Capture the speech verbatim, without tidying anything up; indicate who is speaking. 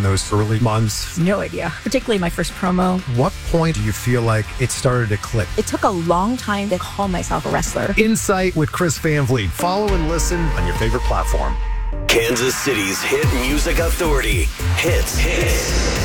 Speaker 1: in those early months?
Speaker 2: No idea, particularly my first promo.
Speaker 1: What point do you feel like it started to click?
Speaker 2: It took a long time to call myself a wrestler.
Speaker 1: Insight with Chris Van Vliet. Follow and listen on your favorite platform.
Speaker 3: Kansas City's hit music authority. Hits. Hits.